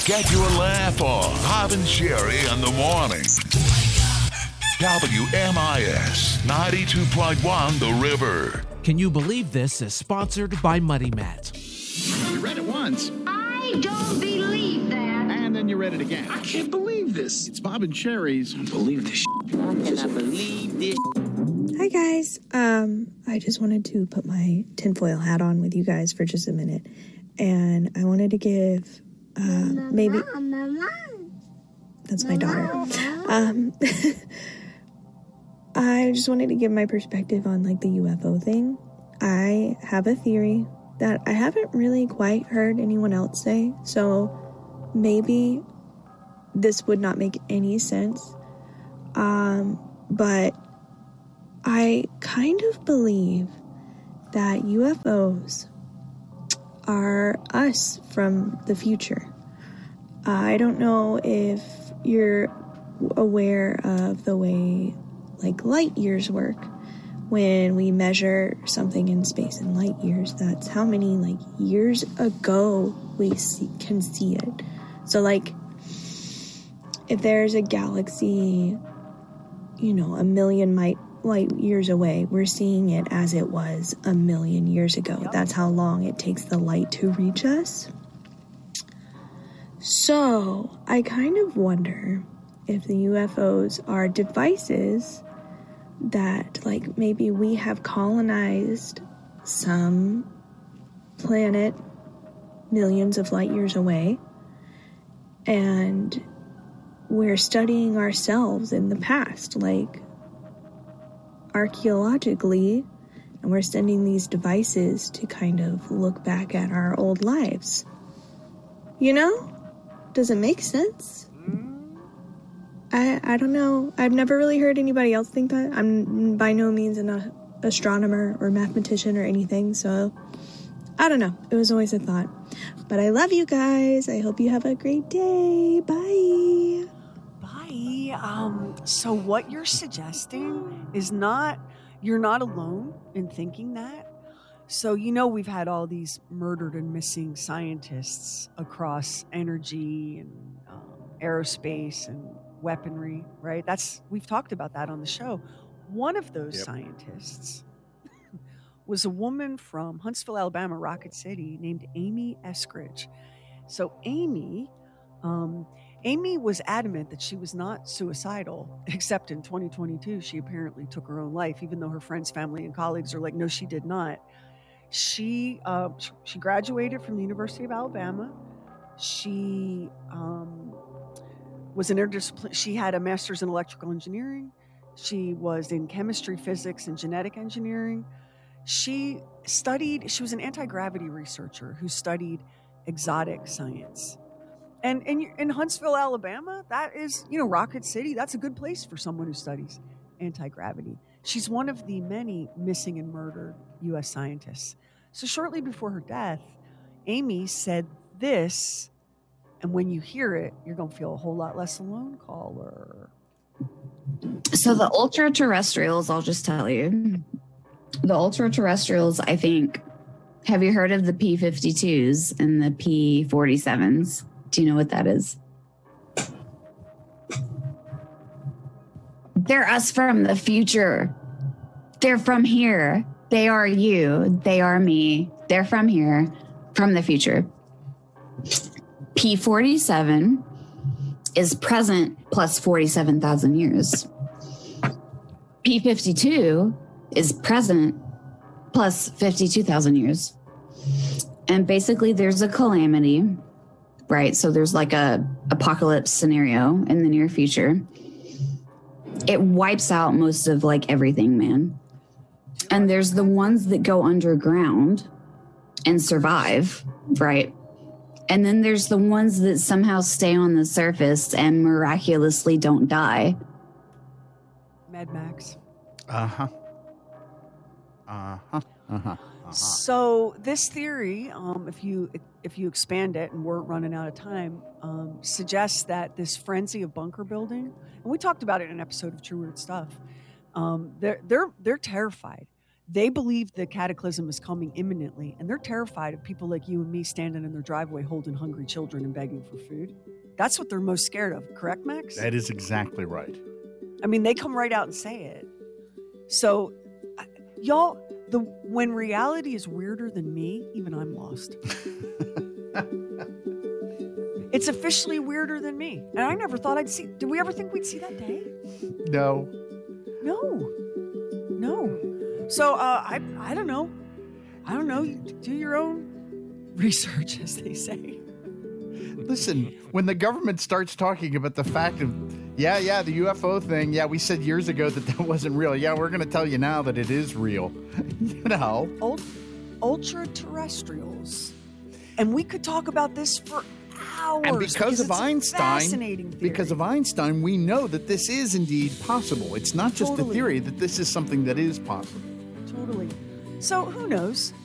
Get your laugh on. Bob and Sherry in the morning. WMIS 92.1 The River. Can You Believe This is sponsored by Muddy Mat. You read it once. I don't believe that. And then you read it again. I can't believe this. It's Bob and Sherry's. I don't believe this. I cannot believe this. Hi guys. I just wanted to put my tinfoil hat on with you guys for just a minute. And I wanted to give maybe that's my daughter. I just wanted to give my perspective on like the UFO thing. I have a theory that I haven't really quite heard anyone else say, so maybe this would not make any sense. But I kind of believe that UFOs are us from the future. I don't know if you're aware of the way like light years work. When we measure something in space in light years, that's how many like years ago we can see it. So like if there's a galaxy, you know, 1 million light years away, we're seeing it as it was 1 million years ago. Yep. That's how long it takes the light to reach us. So I kind of wonder if the UFOs are devices that like maybe we have colonized some planet millions of light years away and we're studying ourselves in the past, like archaeologically, and we're sending these devices to kind of look back at our old lives. You know? Does it make sense? I don't know. I've never really heard anybody else think that. I'm by no means an astronomer or mathematician or anything, so I don't know. It was always a thought. But I love you guys. I hope you have a great day. Bye. Bye. So what you're suggesting is you're not alone in thinking that. So, you know, we've had all these murdered and missing scientists across energy and aerospace and weaponry, right? We've talked about that on the show. One of those scientists was a woman from Huntsville, Alabama, Rocket City, named Amy Eskridge. So Amy was adamant that she was not suicidal, except in 2022, she apparently took her own life, even though her friends, family, and colleagues are like, no, she did not. She graduated from the University of Alabama. She was an interdisciplinary. She had a master's in electrical engineering. She was in chemistry, physics, and genetic engineering. She was an anti-gravity researcher who studied exotic science. And in Huntsville, Alabama, that is, you know, Rocket City, that's a good place for someone who studies anti-gravity. She's one of the many missing and murdered U.S. scientists. So shortly before her death, Amy said this, and when you hear it, you're going to feel a whole lot less alone, caller. So the ultra-terrestrials, I'll just tell you. The ultra-terrestrials, I think, have you heard of the P-52s and the P-47s? Do you know what that is? They're us from the future. They're from here. They are you. They are me. They're from here, from the future. P-47 is present plus 47,000 years. P-52 is present plus 52,000 years. And basically there's a calamity, right? So there's like a apocalypse scenario in the near future. It wipes out most of like everything, man. And there's the ones that go underground and survive, right? And then there's the ones that somehow stay on the surface and miraculously don't die. Mad Max. So this theory, if you expand it, and we're running out of time, suggests that this frenzy of bunker building, and we talked about it in an episode of True Weird Stuff. They're terrified They believe the cataclysm is coming imminently, and they're terrified of people like you and me standing in their driveway holding hungry children and begging for food. That's what they're most scared of, correct, Max? That is exactly right. I mean, they come right out and say it. So, y'all, when reality is weirder than me, even I'm lost. It's officially weirder than me. And I never thought I'd see... Did we ever think we'd see that day? No. So, I don't know. I don't know. You do your own research, as they say. Listen, when the government starts talking about the fact of, the UFO thing, we said years ago that wasn't real. Yeah, we're going to tell you now that it is real. Ultra-terrestrials. And we could talk about this for hours. And because of Einstein, we know that this is indeed possible. It's not just a theory, that this is something that is possible. Totally. So who knows?